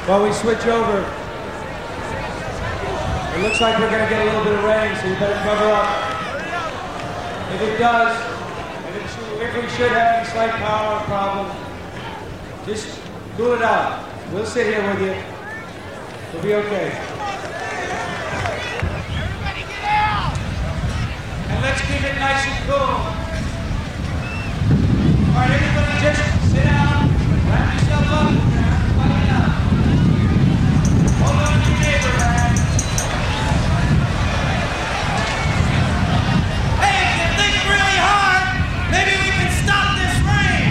While we switch over, it looks like we're going to get a little bit of rain, so you better cover up. If it does, if we should have any slight power problem, just cool it out. We'll sit here with you. We'll be okay. Everybody get out! And let's keep it nice and cool. All right, everybody just sit down, wrap yourself up, everybody out. Hold on to your neighbor, man. Hey, if you think really hard, maybe we can stop this rain!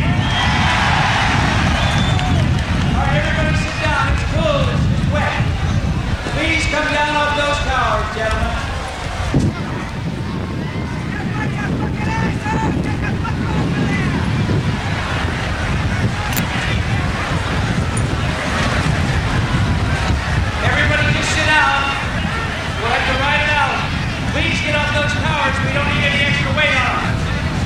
All right, everybody sit down. It's cool. It's wet. Please come down off those towers, gentlemen. Everybody just sit down. We'll have to ride it out. Please get off those towers. We don't need any extra weight on them.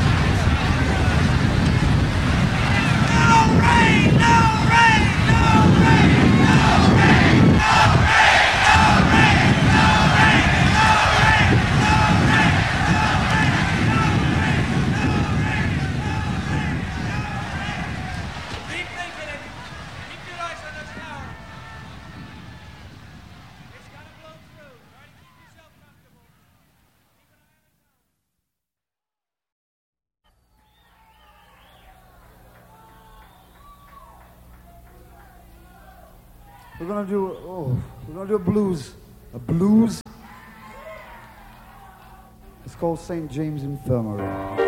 No rain! No rain! No rain! No rain! No rain! No rain! No rain! No rain! No rain! No rain! No rain! No rain! Keep thinking it. Keep your eyes on those towers. It's gonna blow through. Try to keep yourself comfortable. Keep an eye on the We're gonna do a blues. A blues? It's called St. James Infirmary.